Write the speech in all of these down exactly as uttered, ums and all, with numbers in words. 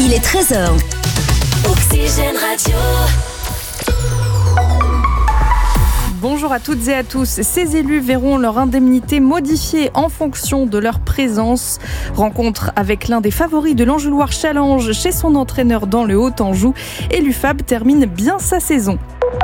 Il est treize heures. Oxygène Radio. Bonjour à toutes et à tous. Ces élus verront leur indemnité modifiée en fonction de leur présence. Rencontre avec l'un des favoris de l'Anjou-Loire Challenge chez son entraîneur dans le Haut-Anjou. Et l'U F A B termine bien sa saison.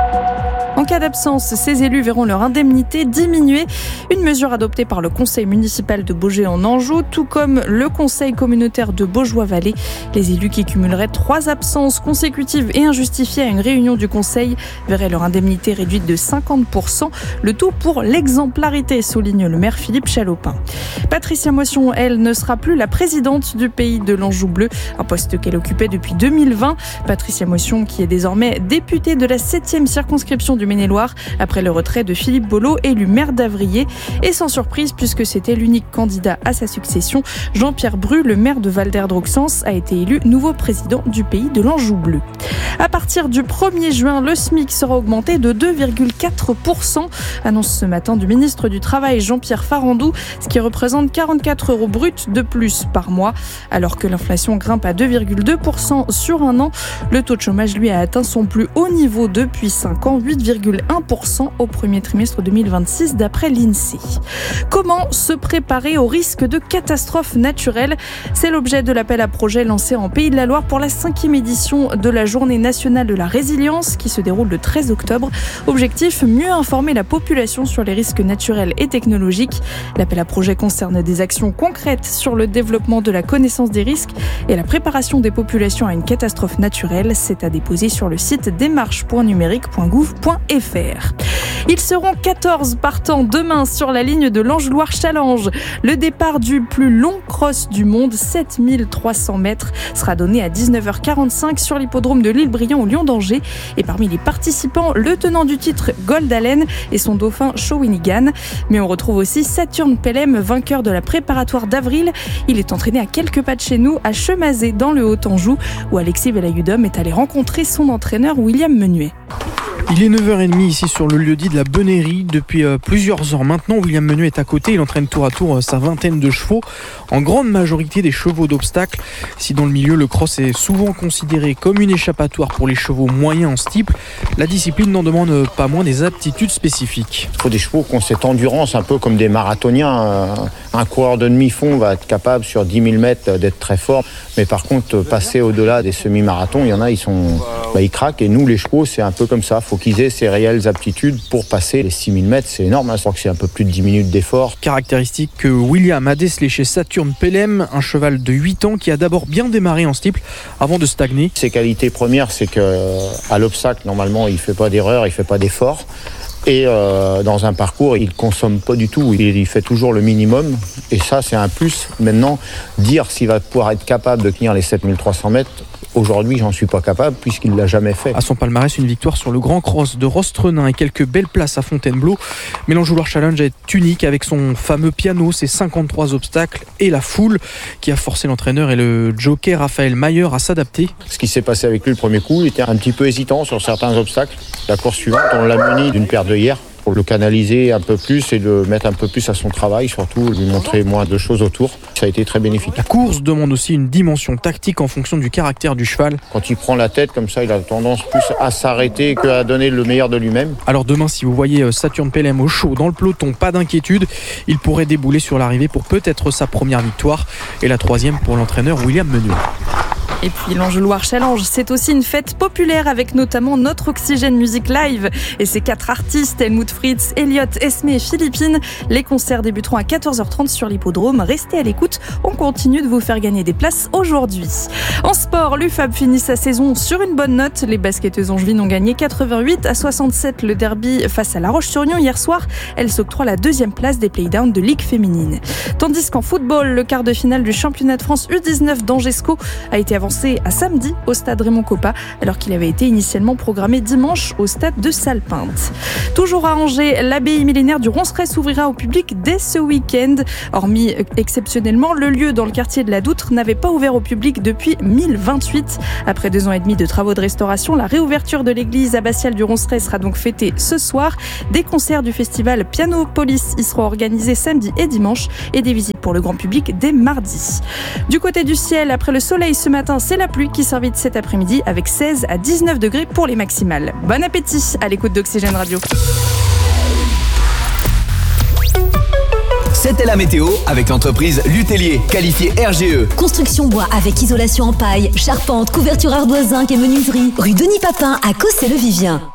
En cas d'absence, ces élus verront leur indemnité diminuer. Une mesure adoptée par le conseil municipal de Baugé en Anjou, tout comme le conseil communautaire de Baugeois-Vallée. Les élus qui cumuleraient trois absences consécutives et injustifiées à une réunion du conseil verraient leur indemnité réduite de cinquante pour cent. Le tout pour l'exemplarité, souligne le maire Philippe Chalopin. Patricia Moisson, elle, ne sera plus la présidente du Pays de l'Anjou Bleu, un poste qu'elle occupait depuis deux mille vingt. Patricia Moisson, qui est désormais députée de la septième circonscription du Maine-et-Loire, après le retrait de Philippe Bolo, élu maire d'Avrier. Et sans surprise, puisque c'était l'unique candidat à sa succession, Jean-Pierre Bru, le maire de Val-d'Erdre-Auxence, a été élu nouveau président du Pays de l'Anjou Bleu. À partir du premier juin, le SMIC sera augmenté de deux virgule quatre pour cent, annonce ce matin du ministre du Travail Jean-Pierre Farandou, ce qui représente quarante-quatre euros bruts de plus par mois. Alors que l'inflation grimpe à deux virgule deux pour cent sur un an, le taux de chômage, lui, a atteint son plus haut niveau depuis cinq ans, huit virgule un pour cent au premier trimestre deux mille vingt-six d'après l'INSEE. Comment se préparer au risque de catastrophes naturelles ? C'est l'objet de l'appel à projet lancé en Pays de la Loire pour la cinquième édition de la Journée nationale de la résilience qui se déroule le treize octobre. Objectif, mieux informer la population sur les risques naturels et technologiques. L'appel à projet concerne des actions concrètes sur le développement de la connaissance des risques et la préparation des populations à une catastrophe naturelle. C'est à déposer sur le site démarche point numérique point gouv point f r. Ils seront quatorze partants demain sur la ligne de l'Anjou-Loire Challenge. Le départ du plus long cross du monde, sept mille trois cents mètres, sera donné à dix-neuf heures quarante-cinq sur l'hippodrome de l'Île-Briand au Lion d'Angers. Et parmi les participants, le tenant du titre Gold Allen et son dauphin Shawinigan. Mais on retrouve aussi Saturne Pelem, vainqueur de la préparatoire d'avril. Il est entraîné à quelques pas de chez nous, à Chemazé, dans le Haut-Anjou, où Alexis Velayudom est allé rencontrer son entraîneur William Menuet. Il est neuf heures trente ici sur le lieu-dit de la Bennerie. Depuis euh, plusieurs heures maintenant, William Menuet est à côté. Il entraîne tour à tour euh, sa vingtaine de chevaux, en grande majorité des chevaux d'obstacle. Si dans le milieu, le cross est souvent considéré comme une échappatoire pour les chevaux moyens en steeple, la discipline n'en demande pas moins des aptitudes spécifiques. Il faut des chevaux qui ont cette endurance, un peu comme des marathoniens. Un coureur de demi-fond va être capable sur dix mille mètres d'être très fort. Mais par contre, passer au-delà des semi-marathons, il y en a, ils, sont, bah, ils craquent. Et nous, les chevaux, c'est un peu comme ça. Il faut qu'ils aient ces réelles aptitudes pour passer les six mille mètres. C'est énorme, hein. Je crois que c'est un peu plus de dix minutes d'effort. Caractéristique que William a décelé chez Saturne Pelem, un cheval de huit ans qui a d'abord bien démarré en steeple avant de stagner. Ses qualités premières, c'est qu'à l'obstacle, normalement, il ne fait pas d'erreur, il ne fait pas d'effort. Et euh, dans un parcours, il ne consomme pas du tout, il, il fait toujours le minimum. Et ça, c'est un plus. Maintenant, dire s'il va pouvoir être capable de tenir les sept mille trois cents mètres, aujourd'hui, j'en suis pas capable puisqu'il ne l'a jamais fait. À son palmarès, une victoire sur le Grand Cross de Rostrenain et quelques belles places à Fontainebleau. Mais l'Anjou-Loire Challenge est unique avec son fameux piano, ses cinquante-trois obstacles et la foule qui a forcé l'entraîneur et le jockey Raphaël Mayer à s'adapter. Ce qui s'est passé avec lui le premier coup, il était un petit peu hésitant sur certains obstacles. La course suivante, on l'a muni d'une paire d'œillères pour le canaliser un peu plus et le mettre un peu plus à son travail, surtout lui montrer moins de choses autour. Ça a été très bénéfique. La course demande aussi une dimension tactique en fonction du caractère du cheval. Quand il prend la tête comme ça, il a tendance plus à s'arrêter qu'à donner le meilleur de lui-même. Alors demain, si vous voyez Saturne Pelem au chaud dans le peloton, pas d'inquiétude, il pourrait débouler sur l'arrivée pour peut-être sa première victoire et la troisième pour l'entraîneur William Menuet. Et puis l'Anjou-Loire Challenge, c'est aussi une fête populaire avec notamment notre Oxygène Music Live et ses quatre artistes, Helmut Fritz, Elliot, Esme et Philippine. Les concerts débuteront à quatorze heures trente sur l'hippodrome. Restez à l'écoute, on continue de vous faire gagner des places aujourd'hui. En sport, l'U F A B finit sa saison sur une bonne note. Les basketteuses angevines ont gagné quatre-vingt-huit à soixante-sept le derby face à La Roche-sur-Yon hier soir. Elles s'octroient la deuxième place des playdowns de Ligue féminine. Tandis qu'en football, le quart de finale du championnat de France U dix-neuf d'Angesco a été avancé à samedi au stade Raymond Coppa, alors qu'il avait été initialement programmé dimanche au stade de Salpinte. Toujours à Angers, l'abbaye millénaire du Ronceret s'ouvrira au public dès ce week-end. Hormis exceptionnellement, le lieu dans le quartier de la Doutre n'avait pas ouvert au public depuis mille vingt-huit. Après deux ans et demi de travaux de restauration, la réouverture de l'église abbatiale du Ronceret sera donc fêtée ce soir. Des concerts du festival Piano Police y seront organisés samedi et dimanche et des visites pour le grand public dès mardi. Du côté du ciel, après le soleil ce matin, c'est la pluie qui s'invite cet après-midi avec seize à dix-neuf degrés pour les maximales. Bon appétit à l'écoute d'Oxygène Radio. C'était la météo avec l'entreprise Lutellier, qualifiée R G E. Construction bois avec isolation en paille, charpente, couverture ardoise, zinc et menuiserie. Rue Denis Papin à Cossé-le-Vivien.